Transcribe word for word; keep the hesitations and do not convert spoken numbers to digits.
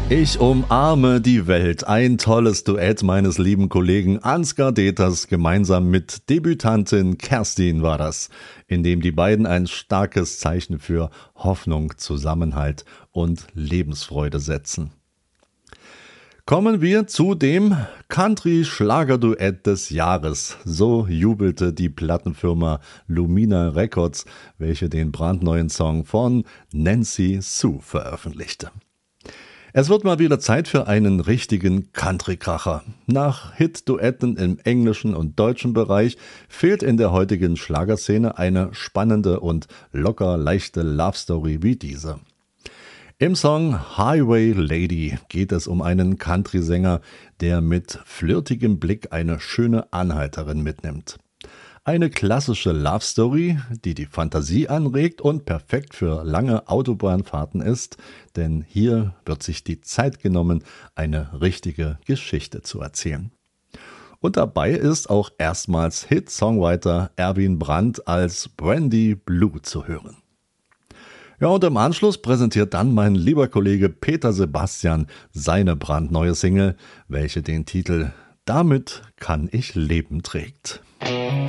Ich umarme die Welt. Ein tolles Duett meines lieben Kollegen Ansgar Deters gemeinsam mit Debütantin Kerstin war das, in dem die beiden ein starkes Zeichen für Hoffnung, Zusammenhalt und Lebensfreude setzen. Kommen wir zu dem Country-Schlagerduett des Jahres. So jubelte die Plattenfirma Lumina Records, welche den brandneuen Song von Nancy Sue veröffentlichte. Es wird mal wieder Zeit für einen richtigen Country-Kracher. Nach Hit-Duetten im englischen und deutschen Bereich fehlt in der heutigen Schlagerszene eine spannende und locker leichte Love-Story wie diese. Im Song Highway Lady geht es um einen Country-Sänger, der mit flirtigem Blick eine schöne Anhalterin mitnimmt. Eine klassische Love-Story, die die Fantasie anregt und perfekt für lange Autobahnfahrten ist, denn hier wird sich die Zeit genommen, eine richtige Geschichte zu erzählen. Und dabei ist auch erstmals Hit-Songwriter Erwin Brandt als Brandy Blue zu hören. Ja, und im Anschluss präsentiert dann mein lieber Kollege Peter Sebastian seine brandneue Single, welche den Titel »Damit kann ich leben« trägt.